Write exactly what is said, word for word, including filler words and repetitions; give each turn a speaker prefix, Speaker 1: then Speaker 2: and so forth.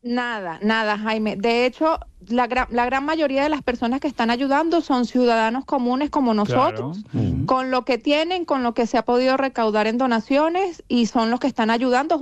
Speaker 1: Nada, nada, Jaime. De hecho, la gran, la gran mayoría de las personas que están ayudando son ciudadanos comunes como nosotros,
Speaker 2: Claro.
Speaker 1: con lo que tienen, con lo que se ha podido recaudar en donaciones, y son los que están ayudando